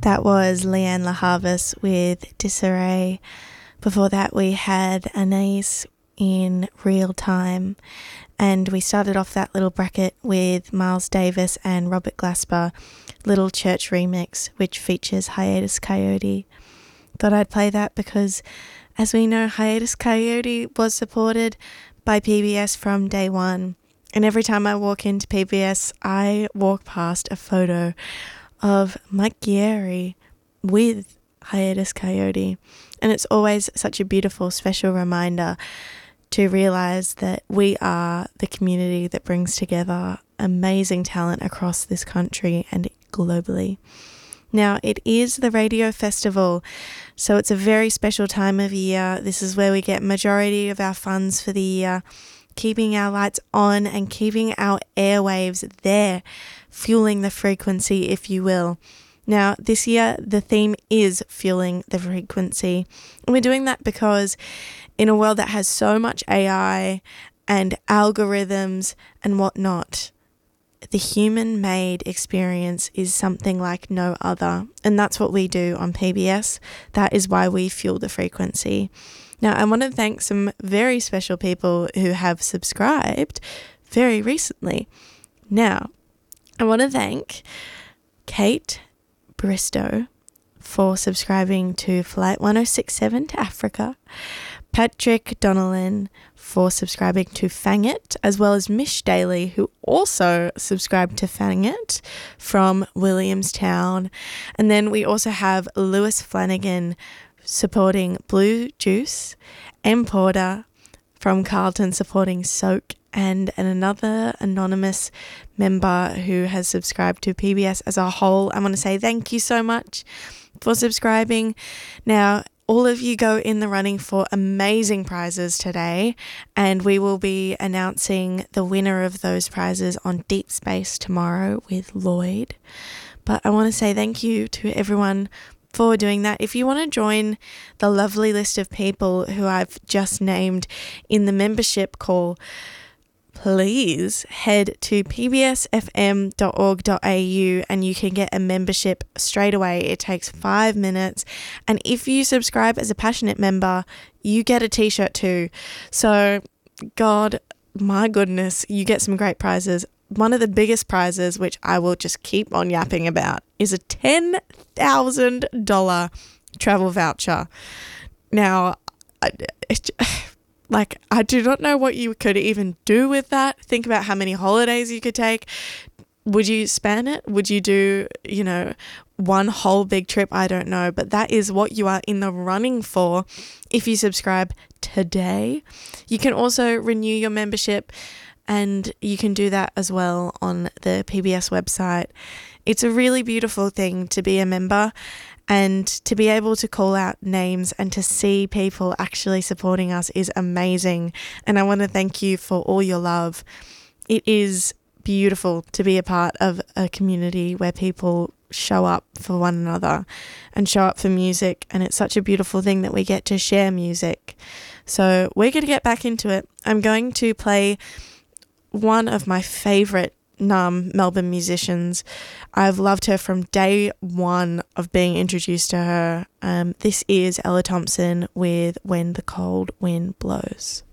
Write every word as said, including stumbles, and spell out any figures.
That was Leanne LaHarvis with Disarray. Before that, we had Anais in Real Time. And we started off that little bracket with Miles Davis and Robert Glasper, Little Church Remix, which features Hiatus Kaiyote. Thought I'd play that because, as we know, Hiatus Kaiyote was supported by P B S from day one. And every time I walk into P B S, I walk past a photo of Mike Gieri with Hiatus Kaiyote. And it's always such a beautiful, special reminder to realise that we are the community that brings together amazing talent across this country and globally. Now, it is the Radio Festival, so it's a very special time of year. This is where we get majority of our funds for the year, keeping our lights on and keeping our airwaves there, fueling the frequency, if you will. Now, this year, the theme is fueling the frequency. And we're doing that because in a world that has so much A I and algorithms and whatnot, the human-made experience is something like no other. And that's what we do on P B S. That is why we fuel the frequency. Now, I want to thank some very special people who have subscribed very recently. Now, I want to thank Kate Bristow for subscribing to Flight one oh six seven to Africa, Patrick Donnellan for subscribing to Fangit, as well as Mish Daly, who also subscribed to Fangit from Williamstown. And then we also have Lewis Flanagan supporting Blue Juice, M Porter from Carlton supporting Soak, and, and another anonymous member who has subscribed to P B S as a whole. I want to say thank you so much for subscribing. Now, all of you go in the running for amazing prizes today, and we will be announcing the winner of those prizes on Deep Space tomorrow with Lloyd. But I want to say thank you to everyone for doing that. If you want to join the lovely list of people who I've just named in the membership call, please head to p b s f m dot org dot a u and you can get a membership straight away. It takes five minutes. And if you subscribe as a passionate member, you get a t-shirt too. So, God, my goodness, you get some great prizes. One of the biggest prizes, which I will just keep on yapping about, is a ten thousand dollars travel voucher. Now, it's like, I do not know what you could even do with that. Think about how many holidays you could take. Would you span it? Would you do, you know, one whole big trip? I don't know. But that is what you are in the running for if you subscribe today. You can also renew your membership, and you can do that as well on the P B S website. It's a really beautiful thing to be a member and to be able to call out names and to see people actually supporting us is amazing. And I want to thank you for all your love. It is beautiful to be a part of a community where people show up for one another and show up for music. And it's such a beautiful thing that we get to share music. So we're going to get back into it. I'm going to play one of my favourite Um, Melbourne musicians. I've loved her from day one of being introduced to her. Um, this is Ella Thompson with When the Cold Wind Blows.